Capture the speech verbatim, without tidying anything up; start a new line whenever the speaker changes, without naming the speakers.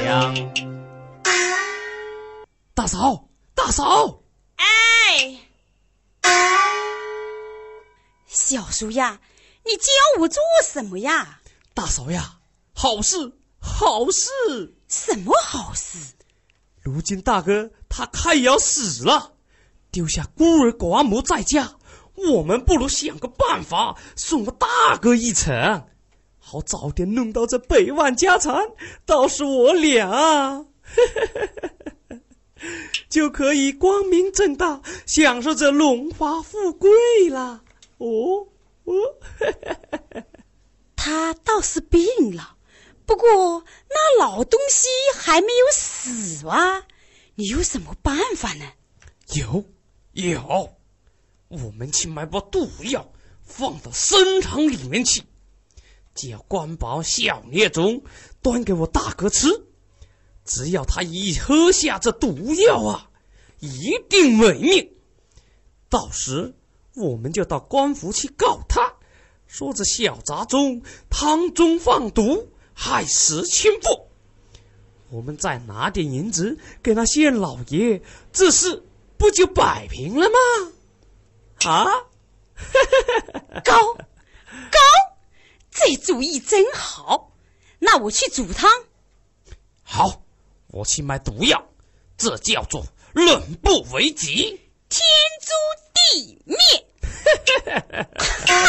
香。大嫂，大嫂，
哎，小叔呀，你叫我做什么呀？
大嫂呀，好事，好事！
什么好事？
如今大哥他快要死了，丢下孤儿寡母在家，我们不如想个办法送我大哥一程，好早点弄到这百万家产，倒是我俩就可以光明正大享受着荣华富贵了。哦哦，
他倒是病了，不过那老东西还没有死啊，你有什么办法呢？
有有，我们去买包毒药放到深塘里面去，叫关宝小聂中端给我大哥吃，只要他一喝下这毒药啊，一定没命。到时我们就到官府去告他，说这小杂种汤中放毒，害死亲父。我们再拿点银子给那县老爷，这事不就摆平了吗？啊，
高高，这主意真好，那我去煮汤。
好，我去买毒药，这叫做冷不为己，
天诛地灭。